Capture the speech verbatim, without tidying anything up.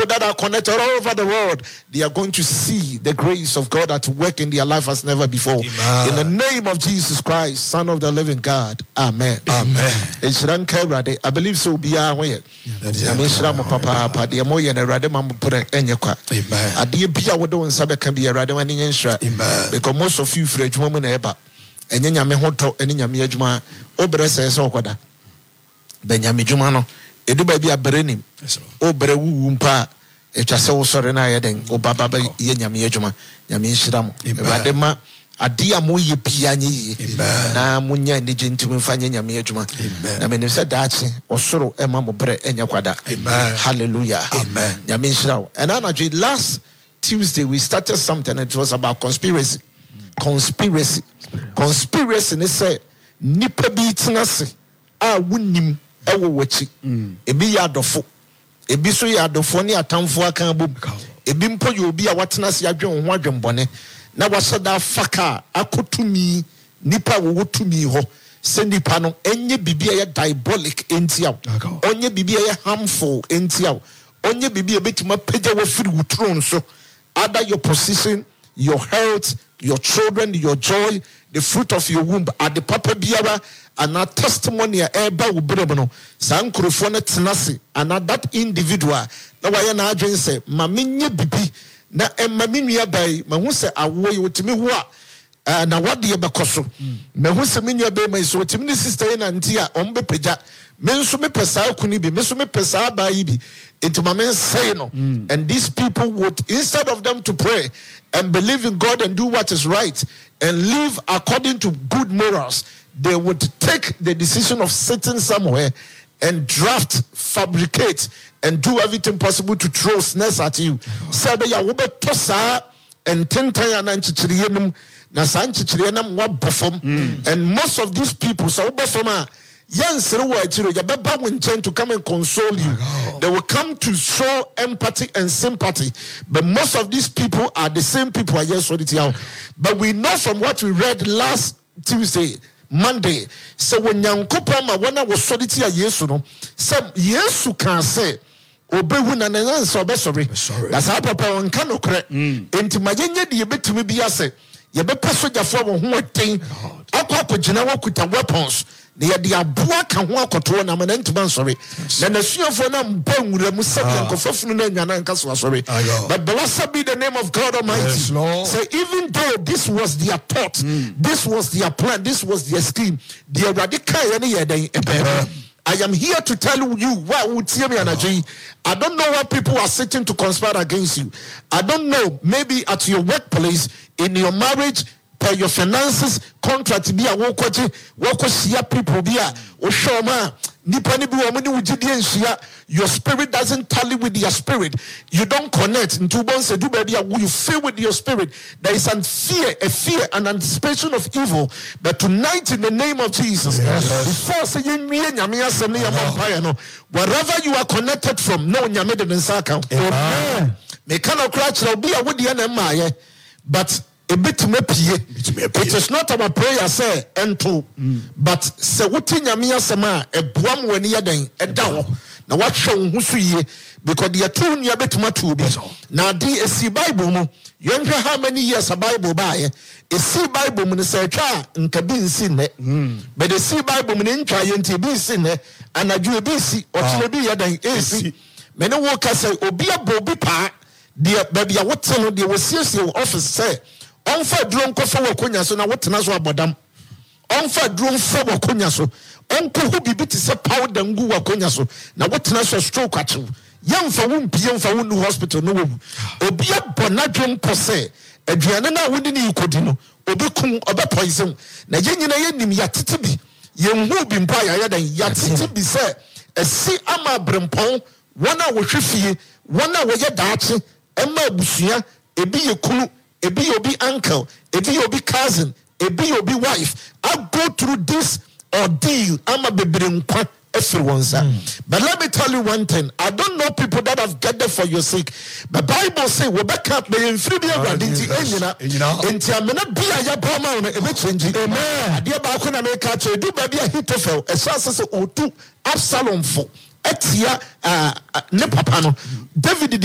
people that are connected all over the world, they are going to see the grace of God at work in their life as never before. Amen. In the name of Jesus Christ, Son of the living God. Amen. Amen. I believe so. Be aware. Amen. Adia bia wodo nsabe kan bia rade wani nyenhra because most of you free adwuma mu na eba enye nyame hoto eni nyame adwuma obre se se okoda benyame adwuma no edu ba bia berenim obre wuwu mpa etwa se wo sore na yeden obaba ba ye nyame adwuma nyame nhira mo rade ma adia mo ye bia nye na munya ne gentim mfanye nyame adwuma na me ne se daachi osoro ema mo bre enya kwada. Hallelujah. Amen. Nyame nhira wo. And now last Tuesday we started something. It was about conspiracy. Conspiracy. Conspiracy ne say nipa bi tinase a wunim ewo wachi. Ebi ya adofo. Ebi so ya adofo ne atamfo aka bom. Ebi mpo ye obi a watenase adwen ho adwenbone. Na wasada faka akotumi nipa wo wotumi ho. Se nipa no enye bibia ya diabolic entiaw. Onye bibia ya harmful entiaw. Onye bibia betima page wo firi wutron so. Either your position, your health, your children, your joy, the fruit of your womb, at the papa biara, and our testimony, eba ubrebono, sankrofo na tenase, and that individual, na waya na adwen se, maminye bibi, na emaminua bai, mahu se awo yi otimi ho a, na wade ye bekoso. Mahu se minua bai mai so otimi ni sister na ntia, ombe peja, me nso me pesa akuni bi, me nso me pesa aba yi bi. Into my men say no, mm. And these people would, instead of them to pray and believe in God and do what is right and live according to good morals, they would take the decision of sitting somewhere and draft, fabricate, and do everything possible to throw snares at you. Say ya wobe tosa and tentaya na nchichiriyenum na sa nchichiriyenam wa bofom. And most of these people so bofoma. Yes, to come and console you. They will come to show empathy and sympathy. But most of these people are the same people. Yes, but we know from what we read last Tuesday, Monday. So when Yankopama, when I was solitary, yes, no, some yes, you can say. Obehu na nana so be sorry. That's how papa on can correct. Enti mayenye de yebe tumi bi ase. Yebe paso jafo wo ho ten. Akwa akogina wo kuta weapons. They are the abua can walk or two and I'm an intimate sorry. Then the fear for them bone with a musakan kofofun sorry. But blessed be the name of God Almighty. So even though this was their thought, mm. this was their plan, this was their scheme, they are radical. I am here to tell you what would see me energy. I don't know what people are sitting to conspire against you. I don't know, maybe at your workplace, in your marriage, per your finances, contract be a wokoji, wokoshia people be a oshoma, nipani bi wamuni ujidi enshia. Your spirit doesn't tally with your spirit. You don't connect. Into bonse do baby, you feel with your spirit. There is a fear, a fear, an anticipation of evil. But tonight, in the name of Jesus, before saying me and Yamia Sami Yamapayano, wherever you are connected from, no Yamid and Saka. Amen. May cannot crash be a woody and but a bit me it is not our prayer, say, and to, but se wuti Yamia Sama, a buam when you're then a down. Now what show who see because the tune you bet matu be now the see Bible you know how many years a Bible by a see Bible mun say twa nka bi nsin ne but the see Bible mun ntwa yenti bi nsin ne anadwo bi si otile bi yadan esi me ne wo ka say obi abobi pa de baby a wote no de wo siesie office say onfa duro nkofa wakonya so na wotena so abodam onfa duro nfa wakonya so onko hu bibi ti se powder ngu wakonya so na wotena so stroke achew yemfa wo mpie mfa wo nu hospital no wo obi abonadwe mpose aduane na wo ni ikodi no obi kun obe poison na yenyina yenim yatete bi yenhu bi mpa ya yadan yatete bi se esi ama brempon wona wo hwefie wona wo ye daache ema abusua ebi ye kunu ebi obi uncle ebi obi cousin ebi obi wife. I go through this ordeal. I'm a baby everyone. Mm. But let me tell you one thing. I don't know people that have gathered for your sake. The Bible says we back up the inferior radinti engina. Enti amena bia ya brama on e change. Amen. Adia ba ko na make catch do baby a hitofel. E so say o two Absalom fo. Etia uh ne papa no David